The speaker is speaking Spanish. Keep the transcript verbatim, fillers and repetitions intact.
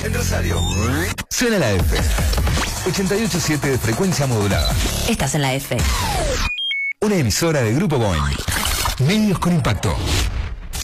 En Rosario. Suena la F. ochenta y ocho punto siete de frecuencia modulada. Estás en la F. Una emisora de Grupo Boing. Medios con impacto.